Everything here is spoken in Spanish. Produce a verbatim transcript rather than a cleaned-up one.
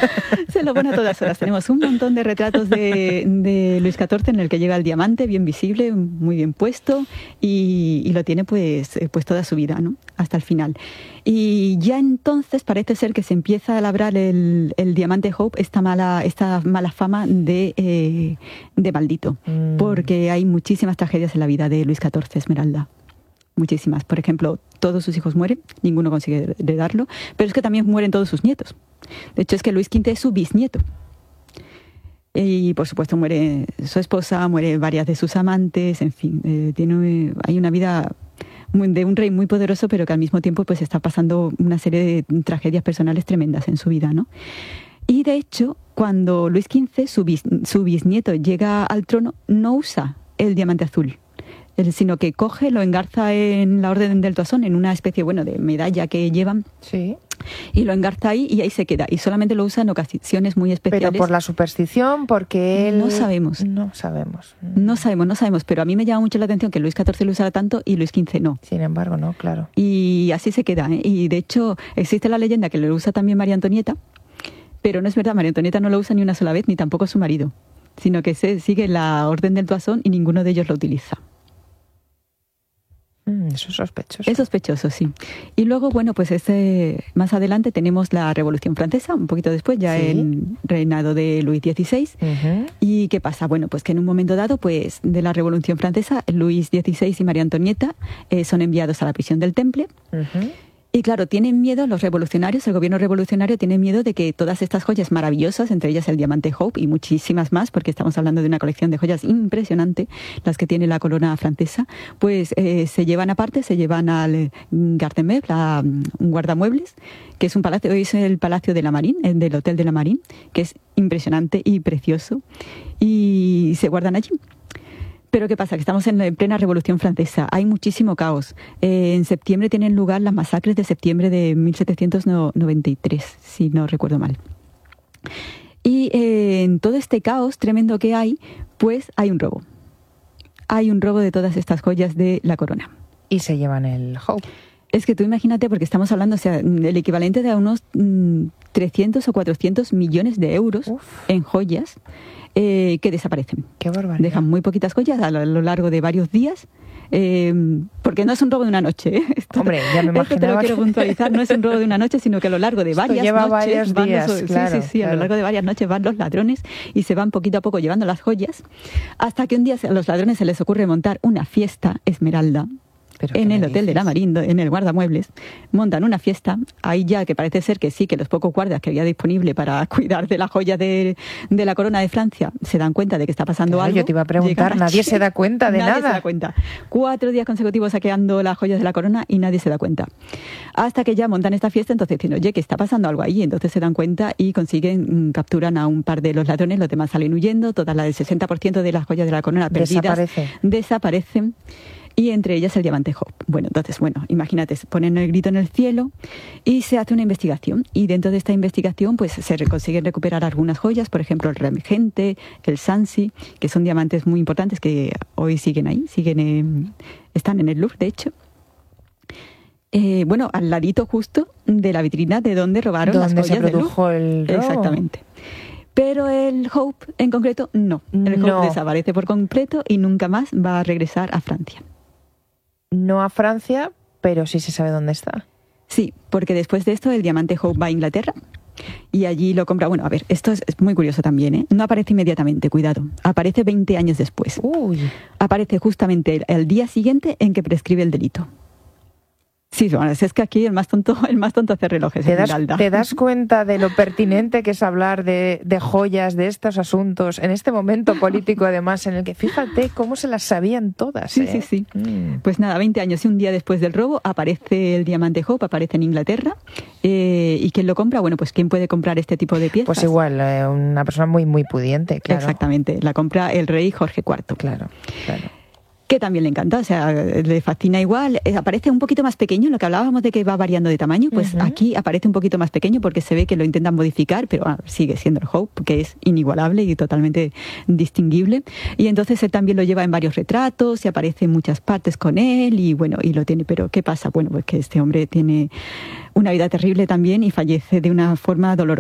Se lo pone a todas horas. Tenemos un montón de retratos de, de Luis catorce en el que llega el diamante bien visible, muy bien puesto, y, y lo tiene pues, pues toda su vida, ¿no? Hasta el final. Y ya entonces parece ser que se empieza a labrar el, el diamante Hope, esta mala, esta mala fama de, eh, de maldito, mm. porque hay muchísimas tragedias en la vida de Luis catorce, Esmeralda. Muchísimas. Por ejemplo, todos sus hijos mueren, ninguno consigue heredarlo, pero es que también mueren todos sus nietos. De hecho, es que Luis quince es su bisnieto. Y, por supuesto, muere su esposa, muere varias de sus amantes, en fin, eh, tiene, hay una vida de un rey muy poderoso, pero que al mismo tiempo pues está pasando una serie de tragedias personales tremendas en su vida, ¿no? Y, de hecho, cuando Luis quince, su, bis, su bisnieto, llega al trono, no usa el diamante azul, sino que coge, lo engarza en la Orden del Toisón, en una especie, bueno, de medalla que llevan. Sí. Y lo engarza ahí y ahí se queda. Y solamente lo usa en ocasiones muy especiales. ¿Pero por la superstición? Porque él... No sabemos. No sabemos. No sabemos, no sabemos. Pero a mí me llama mucho la atención que Luis catorce lo usara tanto y Luis quince no. Sin embargo, no, claro. Y así se queda, ¿eh? Y de hecho, existe la leyenda que lo usa también María Antonieta, pero no es verdad. María Antonieta no lo usa ni una sola vez, ni tampoco su marido, sino que se sigue la Orden del Toisón y ninguno de ellos lo utiliza. Eso es sospechoso. Es sospechoso, sí. Y luego, bueno, pues este, más adelante tenemos la Revolución Francesa, un poquito después, ya sí. el reinado de Luis dieciséis. Uh-huh. ¿Y qué pasa? Bueno, pues que en un momento dado, pues de la Revolución Francesa, Luis dieciséis y María Antonieta eh, son enviados a la prisión del Temple. Uh-huh. Y claro, tienen miedo los revolucionarios, el gobierno revolucionario tiene miedo de que todas estas joyas maravillosas, entre ellas el diamante Hope y muchísimas más, porque estamos hablando de una colección de joyas impresionante, las que tiene la corona francesa, pues eh, se llevan aparte, se llevan al Garde-Meuble, a un guardamuebles, que es un palacio, hoy es el Palacio de la Marine, del Hotel de la Marine, que es impresionante y precioso, y se guardan allí. Pero ¿qué pasa? Que estamos en plena Revolución Francesa. Hay muchísimo caos. Eh, en septiembre tienen lugar las masacres de septiembre de mil setecientos noventa y tres, si no recuerdo mal. Y eh, en todo este caos tremendo que hay, pues hay un robo. Hay un robo de todas estas joyas de la corona. Y se llevan el Hope. Es que tú imagínate, porque estamos hablando, o sea, el equivalente de a unos mmm, trescientos o cuatrocientos millones de euros Uf. En joyas, Eh, que desaparecen. Qué barbaridad. Dejan muy poquitas joyas a lo, a lo largo de varios días, eh, porque no es un robo de una noche. ¿eh? Esto, Hombre, ya me imaginaba. Esto te lo quiero puntualizar, no es un robo de una noche, sino que a lo largo de varias Esto lleva noches varios van días, los, claro, sí, sí, sí, claro. a lo largo de varias noches van los ladrones y se van poquito a poco llevando las joyas, hasta que un día a los ladrones se les ocurre montar una fiesta Esmeralda. En el Hotel de la Marine, en el guardamuebles, montan una fiesta, ahí ya que parece ser que sí, que los pocos guardias que había disponible para cuidar de la joya de, de la corona de Francia se dan cuenta de que está pasando claro, algo. Yo te iba a preguntar, nadie se da cuenta de nadie nada. Nadie se da cuenta. Cuatro días consecutivos saqueando las joyas de la corona y nadie se da cuenta. Hasta que ya montan esta fiesta, entonces dicen, oye, que está pasando algo ahí, entonces se dan cuenta y consiguen, mmm, capturan a un par de los ladrones, los demás salen huyendo, todas las del sesenta por ciento de las joyas de la corona perdidas Desaparece. desaparecen. Y entre ellas el diamante Hope. Bueno, entonces, bueno, imagínate, ponen el grito en el cielo y se hace una investigación. Y dentro de esta investigación, pues se consiguen recuperar algunas joyas, por ejemplo, el Regente, el Sancy, que son diamantes muy importantes que hoy siguen ahí, siguen en, están en el Louvre, de hecho. Eh, bueno, al ladito justo de la vitrina de donde robaron las joyas se produjo del Louvre. El robo. Exactamente. Pero el Hope en concreto no. El no. Hope desaparece por completo y nunca más va a regresar a Francia. No a Francia, pero sí se sabe dónde está. Sí, porque después de esto el diamante Hope va a Inglaterra y allí lo compra. Bueno, a ver, esto es, es muy curioso también, ¿eh? No aparece inmediatamente, cuidado. Aparece veinte años después. Uy. Aparece justamente el, el día siguiente en que prescribe el delito. Sí, bueno, es que aquí el más tonto, el más tonto hace relojes. ¿Te das, ¿Te das cuenta de lo pertinente que es hablar de, de joyas, de estos asuntos, en este momento político además, en el que fíjate cómo se las sabían todas? Sí, ¿eh? sí, sí. Mm. Pues nada, veinte años y un día después del robo aparece el diamante Hope, aparece en Inglaterra. Eh, ¿Y quién lo compra? Bueno, pues ¿quién puede comprar este tipo de piezas? Pues igual, eh, una persona muy, muy pudiente, claro. Exactamente, la compra el rey Jorge cuarto. Claro, claro. Que también le encanta, o sea, le fascina igual. Eh, aparece un poquito más pequeño, lo que hablábamos de que va variando de tamaño, pues uh-huh. Aquí aparece un poquito más pequeño porque se ve que lo intentan modificar, pero ah, sigue siendo el Hope, que es inigualable y totalmente distinguible. Y entonces él también lo lleva en varios retratos y aparece en muchas partes con él y bueno, y lo tiene. Pero ¿qué pasa? Bueno, pues que este hombre tiene una vida terrible también y fallece de una forma dolorosa.